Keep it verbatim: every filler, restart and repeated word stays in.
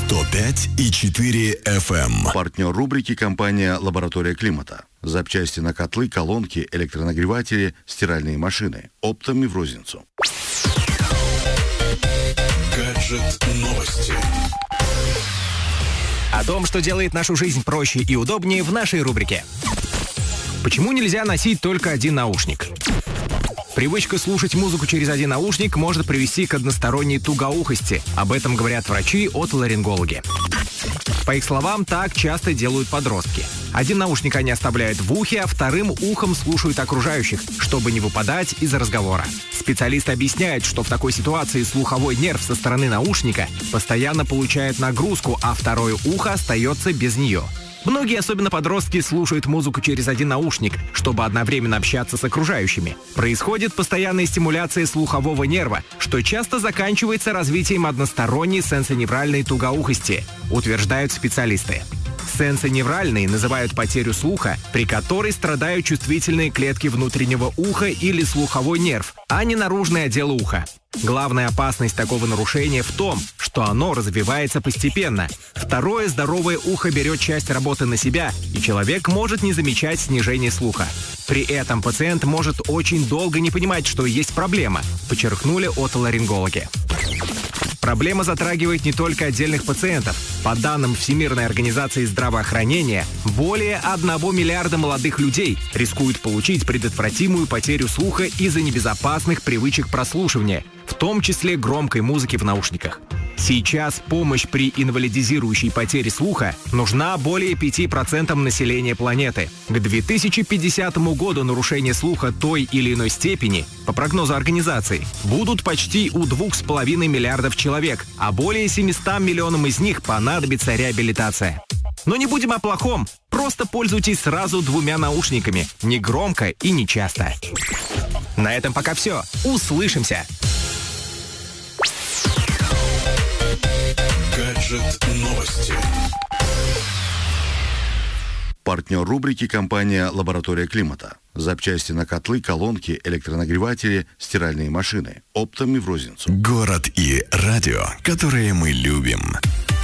сто пять и четыре эф эм. Партнер рубрики — компания «Лаборатория климата». Запчасти на котлы, колонки, электронагреватели, стиральные машины. Оптом и в розницу. Гаджет новости. О том, что делает нашу жизнь проще и удобнее, в нашей рубрике. Почему нельзя носить только один наушник? Привычка слушать музыку через один наушник может привести к односторонней тугоухости. Об этом говорят врачи-отоларингологи. По их словам, так часто делают подростки. Один наушник они оставляют в ухе, а вторым ухом слушают окружающих, чтобы не выпадать из-за разговора. Специалисты объясняют, что в такой ситуации слуховой нерв со стороны наушника постоянно получает нагрузку, а второе ухо остается без нее. Многие, особенно подростки, слушают музыку через один наушник, чтобы одновременно общаться с окружающими. Происходит постоянная стимуляция слухового нерва, что часто заканчивается развитием односторонней сенсоневральной тугоухости, утверждают специалисты. Сенсоневральной называют потерю слуха, при которой страдают чувствительные клетки внутреннего уха или слуховой нерв, а не наружный отдел уха. Главная опасность такого нарушения в том, что оно развивается постепенно. Второе здоровое ухо берет часть работы на себя, и человек может не замечать снижение слуха. При этом пациент может очень долго не понимать, что есть проблема, подчеркнули отоларингологи. Проблема затрагивает не только отдельных пациентов. По данным Всемирной организации здравоохранения, более одного миллиарда молодых людей рискуют получить предотвратимую потерю слуха из-за небезопасных привычек прослушивания, в том числе громкой музыки в наушниках. Сейчас помощь при инвалидизирующей потере слуха нужна более пяти процентам населения планеты. К две тысячи пятидесятому году нарушения слуха той или иной степени, по прогнозу организации, будут почти у двух с половиной миллиардов человек, а более семистам миллионам из них понадобится реабилитация. Но не будем о плохом, просто пользуйтесь сразу двумя наушниками, не громко и не часто. На этом пока все. Услышимся! Гаджет новости. Партнер рубрики — компания «Лаборатория климата». Запчасти на котлы, колонки, электронагреватели, стиральные машины. Оптом и в розницу. Город и радио, которые мы любим.